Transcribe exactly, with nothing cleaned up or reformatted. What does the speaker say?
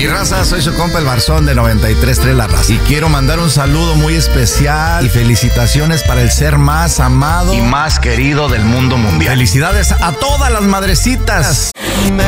Mi raza, soy su compa el Barzón de noventa y tres tres La Raza. Y quiero mandar un saludo muy especial y felicitaciones para el ser más amado y más querido del mundo mundial. Felicidades a todas las madrecitas.